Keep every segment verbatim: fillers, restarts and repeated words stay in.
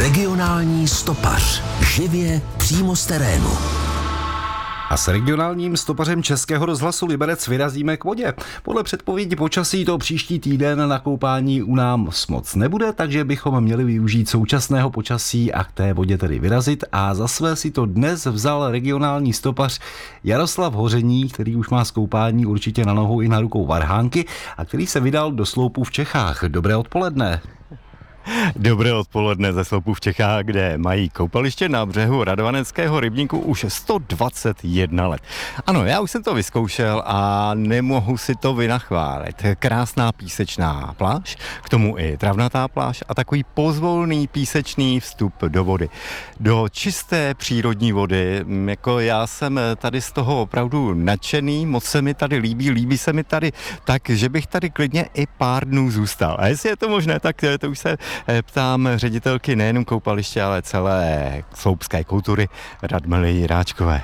Regionální stopař. Živě přímo z terénu. A s regionálním stopařem Českého rozhlasu Liberec vyrazíme k vodě. Podle předpovědi počasí to příští týden na koupání u nás moc nebude, takže bychom měli využít současného počasí a k té vodě tedy vyrazit. A za své si to dnes vzal regionální stopař Jaroslav Hoření, který už má z koupání určitě na nohou i na rukou varhánky a který se vydal do Sloupů v Čechách. Dobré odpoledne. Dobré odpoledne ze Sloupů v Čechách, kde mají koupaliště na břehu Radovaneckého rybníku už sto dvacet jedna let. Ano, já už jsem to vyzkoušel a nemohu si to vynachválit. Krásná písečná pláž, k tomu i travnatá pláž a takový pozvolný písečný vstup do vody. Do čisté přírodní vody. Jako já jsem tady z toho opravdu nadšený, moc se mi tady líbí, líbí se mi tady tak, že bych tady klidně i pár dnů zůstal. A jestli je to možné, tak to už se ptám ředitelky nejenom koupaliště, ale celé sloupské kultury Radmily Jiráčkové.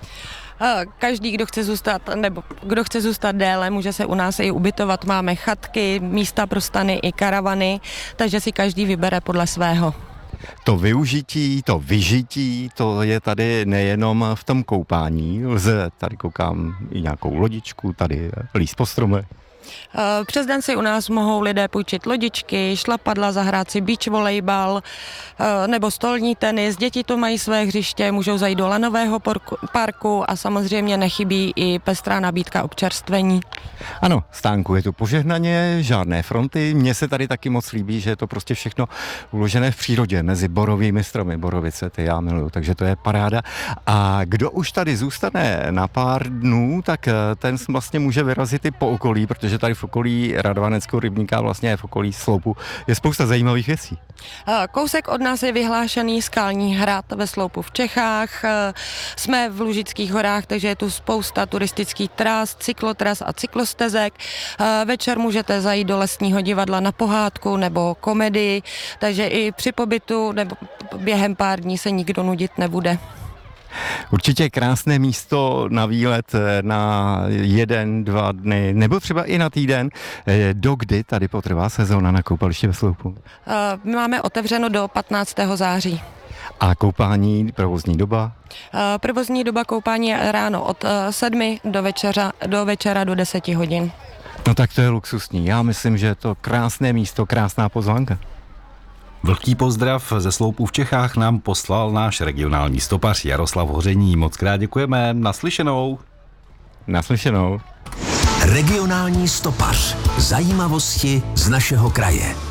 Každý, kdo chce zůstat, nebo kdo chce zůstat déle, může se u nás i ubytovat. Máme chatky, místa pro stany i karavany, takže si každý vybere podle svého. To využití, to vyžití, to je tady nejenom v tom koupání. Lze, tady koukám i nějakou lodičku, tady líst po stromech. Přes den si u nás mohou lidé půjčit lodičky, šlapadla, zahrát si beach volejbal nebo stolní tenis. Děti to mají své hřiště, můžou zajít do lanového parku a samozřejmě nechybí i pestrá nabídka občerstvení. Ano, stánku je tu požehnaně, žádné fronty. Mně se tady taky moc líbí, že je to prostě všechno uložené v přírodě mezi borovými stromy. Borovice, ty já miluju, takže to je paráda. A kdo už tady zůstane na pár dnů, tak ten vlastně může vyrazit i po okolí, protože tady v okolí Radovaneckého rybníka, vlastně v okolí Sloupu, je spousta zajímavých věcí. Kousek od nás je vyhlášený skalní hrad ve Sloupu v Čechách. Jsme v Lužických horách, takže je tu spousta turistických tras, cyklotras a cyklostezek. Večer můžete zajít do lesního divadla na pohádku nebo komedii, takže i při pobytu nebo během pár dní se nikdo nudit nebude. Určitě krásné místo na výlet na jeden, dva dny, nebo třeba i na týden. Dokdy tady potrvá sezóna na koupaliště ve Sloupu? My máme otevřeno do patnáctého září. A koupání, provozní doba? Provozní doba koupání je ráno od sedmi do večera do, večera do deseti hodin. No tak to je luxusní. Já myslím, že je to krásné místo, krásná pozvánka. Velký pozdrav ze Sloupů v Čechách nám poslal náš regionální stopař Jaroslav Hoření. Moc krát děkujeme. Naslyšenou. Naslyšenou. Regionální stopař. Zajímavosti z našeho kraje.